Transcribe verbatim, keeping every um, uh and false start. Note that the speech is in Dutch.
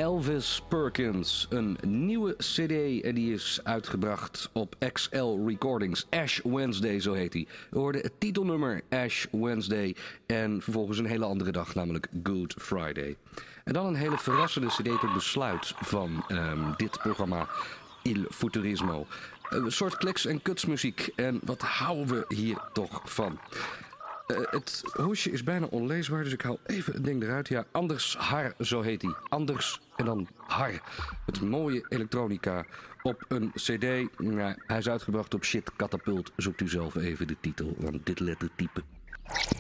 Elvis Perkins. Een nieuwe cd en die is uitgebracht op X L Recordings. Ash Wednesday, zo heet hij. We hoorden het titelnummer Ash Wednesday en vervolgens een hele andere dag, namelijk Good Friday. En dan een hele verrassende cd tot besluit van um, dit programma Il Futurismo. Een soort kliks- en kutsmuziek. En wat houden we hier toch van? Uh, het hoesje is bijna onleesbaar, dus ik haal even het ding eruit. Ja, Anders Har, zo heet hij. Anders en dan Har. Het mooie elektronica op een cd. Ja, hij is uitgebracht op Shit Catapult. Zoekt u zelf even de titel van dit lettertype.